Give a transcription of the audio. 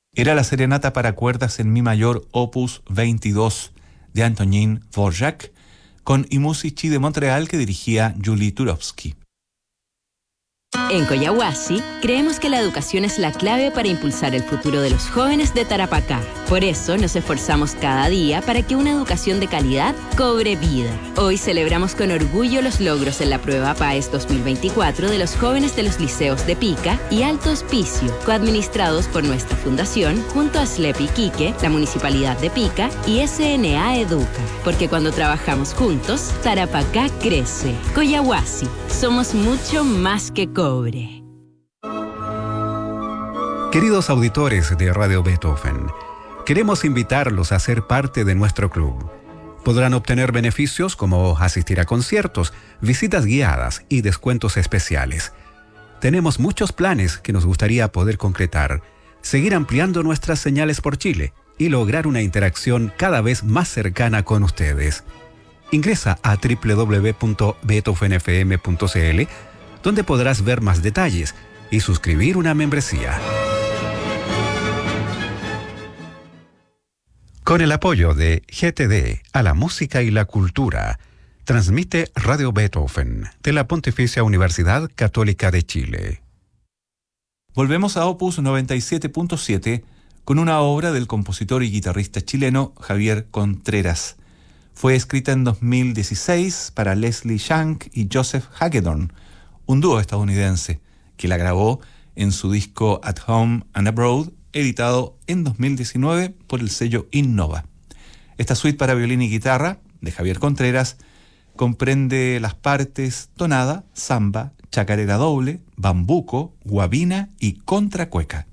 Era la serenata para cuerdas en mi mayor opus 22 de Antonin Dvorak, con I Musici de Montreal que dirigía Julie Turovsky. En Coyahuasi, creemos que la educación es la clave para impulsar el futuro de los jóvenes de Tarapacá. Por eso nos esforzamos cada día para que una educación de calidad cobre vida. Hoy celebramos con orgullo los logros en la prueba PAES 2024 de los jóvenes de los liceos de Pica y Alto Hospicio, coadministrados por nuestra fundación junto a SLEP Iquique, la Municipalidad de Pica y SNA Educa. Porque cuando trabajamos juntos, Tarapacá crece. Coyahuasi, somos mucho más que cobre. Queridos auditores de Radio Beethoven, queremos invitarlos a ser parte de nuestro club. Podrán obtener beneficios como asistir a conciertos, visitas guiadas y descuentos especiales. Tenemos muchos planes que nos gustaría poder concretar, seguir ampliando nuestras señales por Chile y lograr una interacción cada vez más cercana con ustedes. Ingresa a www.beethovenfm.cl, donde podrás ver más detalles y suscribir una membresía. Con el apoyo de GTD a la música y la cultura, transmite Radio Beethoven de la Pontificia Universidad Católica de Chile. Volvemos a Opus 97.7 con una obra del compositor y guitarrista chileno Javier Contreras. Fue escrita en 2016 para Leslie Shank y Joseph Hagedorn, un dúo estadounidense, que la grabó en su disco At Home and Abroad, editado en 2019 por el sello Innova. Esta suite para violín y guitarra de Javier Contreras comprende las partes tonada, samba, chacarera doble, bambuco, guabina y contracueca.